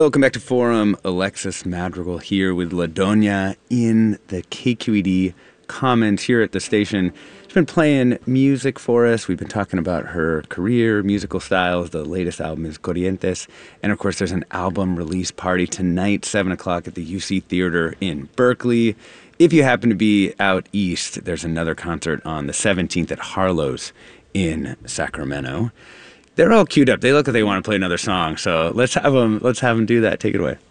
Welcome back to Forum. Alexis Madrigal here with La Doña in the KQED Commons here at the station. She's been playing music for us. We've been talking about her career, musical styles. The latest album is Corrientes. And of course, there's an album release party tonight, 7 o'clock at the UC Theater in Berkeley. If you happen to be out east, there's another concert on the 17th at Harlow's in Sacramento. They're all queued up. They look like they want to play another song. So let's have them do that. Take it away.